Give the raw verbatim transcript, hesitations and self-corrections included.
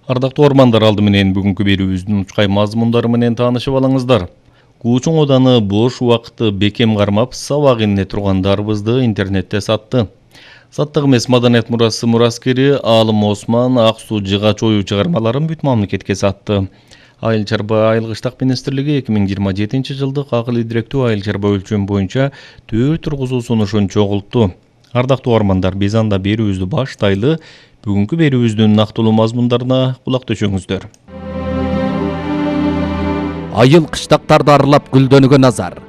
Ардактуу ормандар, алды менен бүгүнкү берүүбүздүн учкай мазмундары менен таанышып алыңыздар. Куучуң Оданы бош убакытты бекем кармап, сабак ине тургандарыбызды интернетте сатты. Саттык эмес маданият мурасы мураскери Аалым Осман Ак суу жыга чоюу чыгармаларын бүт мамлекетке сатты. Айыл чарба айыл кыштак министрлиги эки миң жыйырма жетинчи жылдык акыл идиректүү айыл чарба өлчөм боюнча төл тургузуу сунушун чогултту. Ардактуу ормандар, биз анда берүүбүздү баштайлы. Бүгүнкү берүүбүздүн нактылуу мазмундарына кулак төшөңүздөр. Айыл кыштактарды аралап гүлдөнгөн Назар.